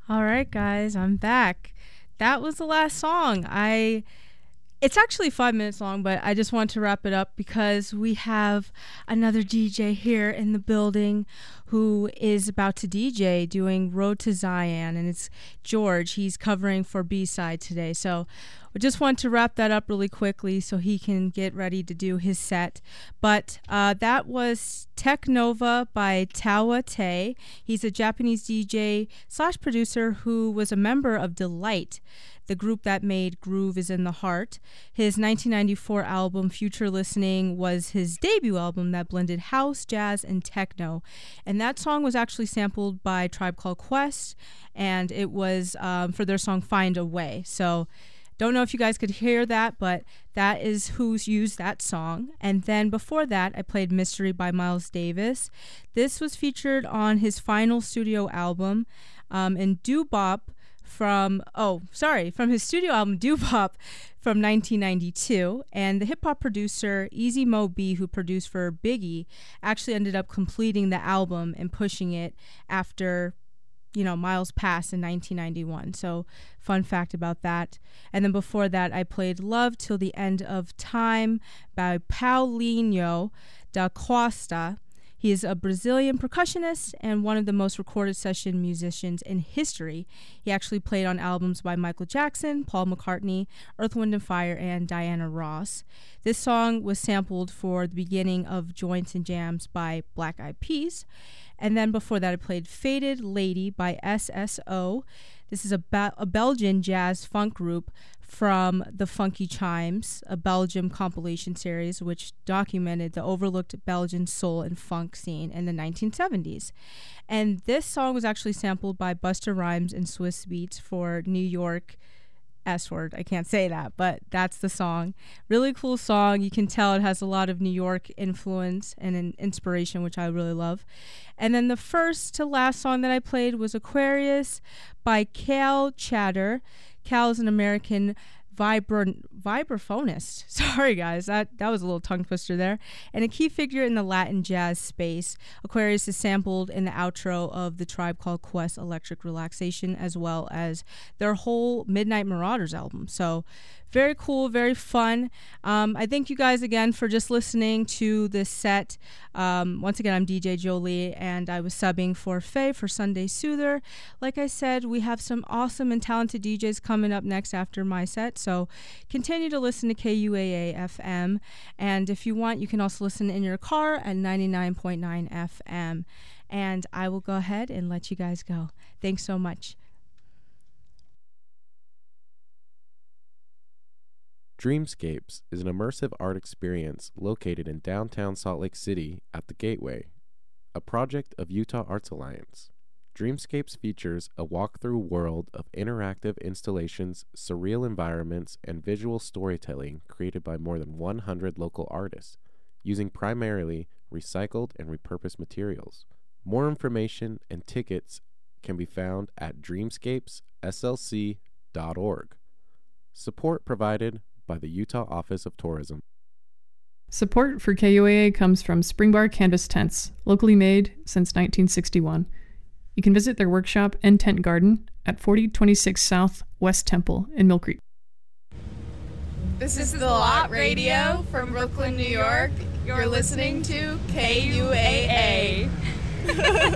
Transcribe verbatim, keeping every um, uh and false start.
All right, guys, I'm back. That was the last song. I It's actually five minutes long, but I just want to wrap it up because we have another D J here in the building who is about to D J doing Road to Zion, and it's George. He's covering for B-Side today. So we just want to wrap that up really quickly so he can get ready to do his set. But uh, that was Tech Nova by Tawa Te. He's a Japanese D J slash producer who was a member of Delight, the group that made Groove is in the Heart. His nineteen ninety-four album Future Listening was his debut album that blended house, jazz, and techno. And that song was actually sampled by Tribe Called Quest, and it was um, for their song Find a Way. So don't know if you guys could hear that, but that is who's used that song. And then before that, I played Mystery by Miles Davis. This was featured on his final studio album, um, and Doo-Bop from, oh, sorry, from his studio album Doo-Bop from nineteen ninety-two. And the hip-hop producer Easy Mo B, who produced for Biggie, actually ended up completing the album and pushing it after, you know, Miles passed in nineteen ninety-one. So fun fact about that. And then before that, I played Love Till the End of Time by Paulinho da Costa. He is a Brazilian percussionist and one of the most recorded session musicians in history. He actually played on albums by Michael Jackson, Paul McCartney, Earth, Wind and Fire, and Diana Ross. This song was sampled for the beginning of Joints and Jams by Black Eyed Peas. And then before that, I played Faded Lady by S S O. This is a, ba- a Belgian jazz funk group from the Funky Chimes, a Belgium compilation series which documented the overlooked Belgian soul and funk scene in the nineteen seventies. And this song was actually sampled by Busta Rhymes and Swiss Beats for New York S-word. I can't say that, but that's the song. Really cool song. You can tell it has a lot of New York influence and an inspiration, which I really love. And then the first to last song that I played was Aquarius by Cal Chatter. Cal is an American vibra- vibraphonist. Sorry, guys. That, that was a little tongue twister there. And a key figure in the Latin jazz space. Aquarius is sampled in the outro of the Tribe Called Quest Electric Relaxation, as well as their whole Midnight Marauders album. So very cool, very fun. Um, I thank you guys again for just listening to this set. Um, once again, I'm D J Jolie, and I was subbing for Faye for Sunday Soother. Like I said, we have some awesome and talented D Js coming up next after my set, so continue to listen to K U A A F M. And if you want, you can also listen in your car at ninety-nine point nine F M. And I will go ahead and let you guys go. Thanks so much. Dreamscapes is an immersive art experience located in downtown Salt Lake City at the Gateway, a project of Utah Arts Alliance. Dreamscapes features a walk-through world of interactive installations, surreal environments, and visual storytelling created by more than one hundred local artists, using primarily recycled and repurposed materials. More information and tickets can be found at dreamscapes s l c dot org. Support provided by the Utah Office of Tourism. Support for K U A A comes from Springbar Canvas Tents, locally made since nineteen sixty-one. You can visit their workshop and tent garden at forty twenty-six South West Temple in Mill Creek. This is The Lot Radio from Brooklyn, New York. You're listening to K U A A.